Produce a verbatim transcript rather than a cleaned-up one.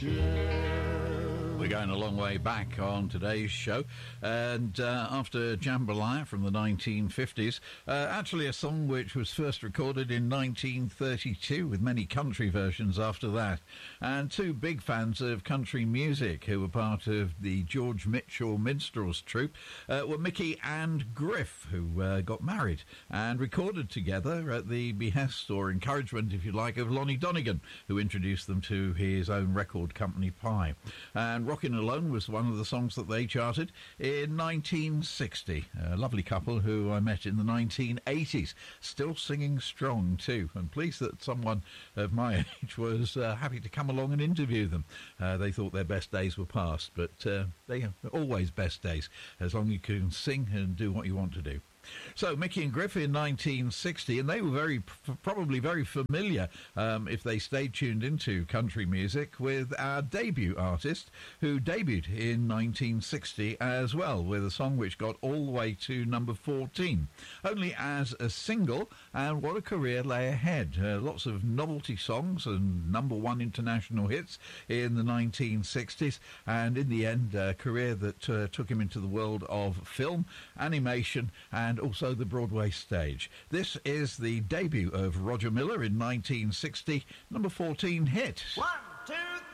We're going a long way back on today's show, and uh, after Jambalaya from the nineteen fifties, uh, actually a song which was first recorded in nineteen thirty-two with many country versions after that, and two big fans of country music who were part of the George Mitchell Minstrels troupe uh, were Mickey and Griff, who uh, got married and recorded together at the behest or encouragement, if you like, of Lonnie Donegan, who introduced them to his own record company Pye. And Rockin' Alone was one of the songs that they charted in nineteen sixty. A lovely couple who I met in the nineteen eighties, still singing strong too. I'm pleased that someone of my age was uh, happy to come along and interview them. Uh, they thought their best days were past, but uh, they are always best days, as long as you can sing and do what you want to do. So Mickey and Griff in nineteen sixty, and they were very probably very familiar um, if they stayed tuned into country music with our debut artist, who debuted in nineteen sixty as well with a song which got all the way to number fourteen, only as a single. And what a career lay ahead. Uh, lots of novelty songs and number one international hits in the nineteen sixties, and in the end a career that uh, took him into the world of film, animation, and also the Broadway stage. This is the debut of Roger Miller in nineteen sixty, number fourteen hit. One, two, three.